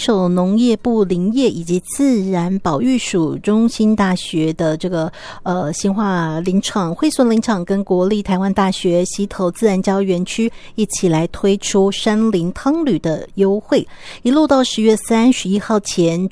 手农业部林业以及自然保育署、中兴大学的这个新化林场、惠顺林场跟国立台湾大学溪头自然教育园区一起来推出山林汤旅的优惠，一路到10月31号前，